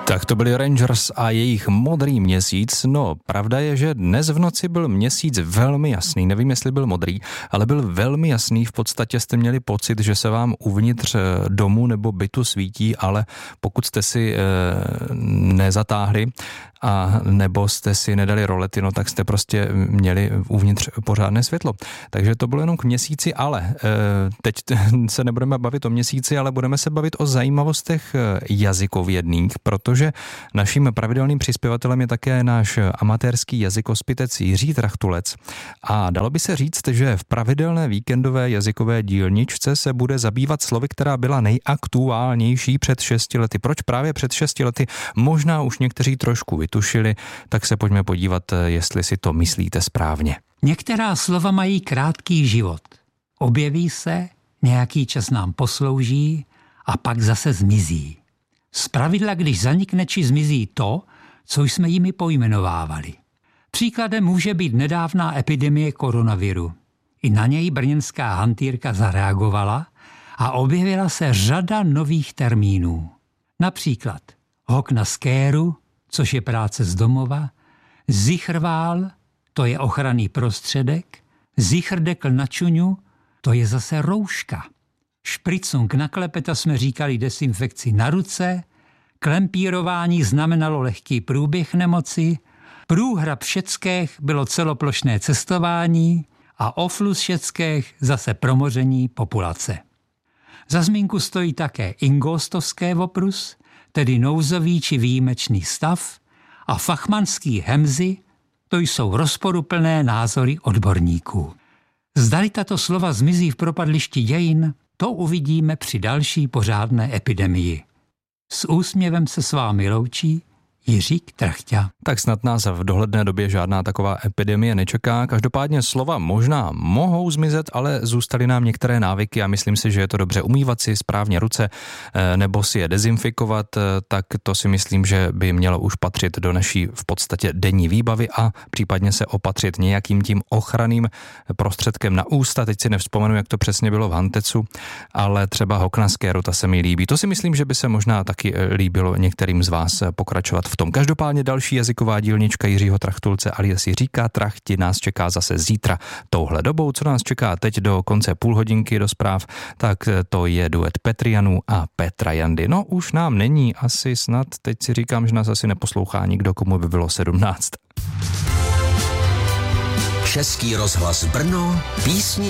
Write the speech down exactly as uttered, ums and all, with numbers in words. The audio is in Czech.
Tak to byli Rangers a jejich Modrý měsíc. No, pravda je, že dnes v noci byl měsíc velmi jasný. Nevím, jestli byl modrý, ale byl velmi jasný. V podstatě jste měli pocit, že se vám uvnitř domu nebo bytu svítí, ale pokud jste si e, nezatáhli a nebo jste si nedali rolety, no tak jste prostě měli uvnitř pořádné světlo. Takže to bylo jenom k měsíci, ale e, teď se nebudeme bavit o měsíci, ale budeme se bavit o zajímavostech jazykovědných, protože že naším pravidelným přispěvatelem je také náš amatérský jazykospitec Jiří Trachtulec. A dalo by se říct, že v pravidelné víkendové jazykové dílničce se bude zabývat slovy, která byla nejaktuálnější před šesti lety. Proč právě před šesti lety? Možná už někteří trošku vytušili, tak se pojďme podívat, jestli si to myslíte správně. Některá slova mají krátký život. Objeví se, nějaký čas nám poslouží a pak zase zmizí. Zpravidla, když zanikne či zmizí to, co jsme jimi pojmenovávali. Příkladem může být nedávná epidemie koronaviru. I na něj brněnská hantýrka zareagovala a objevila se řada nových termínů. Například hok na skéru, což je práce z domova, zichrvál, to je ochranný prostředek, zichrdekl na čuňu, to je zase rouška. Špricung na klepeta jsme říkali desinfekci na ruce, klempírování znamenalo lehký průběh nemoci, průhrab všeckých bylo celoplošné cestování a oflus všeckých zase promoření populace. Za zmínku stojí také ingostovské voprus, tedy nouzový či výjimečný stav, a fachmanský hemzy, to jsou rozporuplné názory odborníků. Zdali tato slova zmizí v propadlišti dějin, to uvidíme při další pořádné epidemii. S úsměvem se s vámi loučí Jiří Trachťa. Tak snad nás v dohledné době žádná taková epidemie nečeká. Každopádně slova možná mohou zmizet, ale zůstaly nám některé návyky a myslím si, že je to dobře umývat si správně ruce nebo si je dezinfikovat, tak to si myslím, že by mělo už patřit do naší v podstatě denní výbavy a případně se opatřit nějakým tím ochranným prostředkem na ústa. Teď si nevzpomenu, jak to přesně bylo v Hantecu, ale třeba hok na skéru, ta se mi líbí. To si myslím, že by se možná taky líbilo některým z vás pokračovat v tom. Každopádně další jazyková dílnička Jiřího Trachtulce alias Jiříka Trachti nás čeká zase zítra touhle dobou. Co nás čeká teď do konce půl hodinky do zpráv, tak to je duet Petrianů a Petra Jandy. No už nám není asi snad, teď si říkám, že nás asi neposlouchá nikdo, komu by bylo sedmnáct. Český rozhlas Brno, písni